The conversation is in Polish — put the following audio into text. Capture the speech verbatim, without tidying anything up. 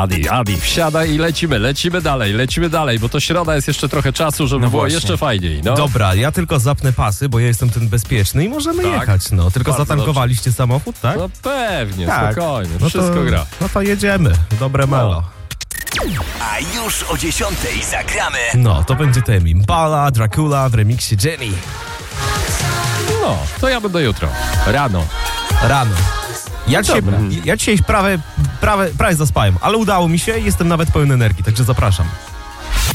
Adi, Adi, wsiadaj i lecimy, lecimy dalej, lecimy dalej, bo to środa, jest jeszcze trochę czasu, żeby No było właśnie. jeszcze fajniej. No. Dobra, ja tylko zapnę pasy, bo ja jestem ten bezpieczny i możemy Tak. jechać, no. Tylko Bardzo zatankowaliście samochód, tak? No pewnie, tak. spokojnie, No wszystko to, gra. No to jedziemy, dobre melo. A już o dziesiątej zagramy. No, to będzie ten Impala, Dracula w remiksie Jenny. No, to ja będę jutro, rano. Rano. Ja dzisiaj, Dobra. ja dzisiaj prawie, prawie, prawie zaspałem, ale udało mi się i jestem nawet pełen energii, także zapraszam.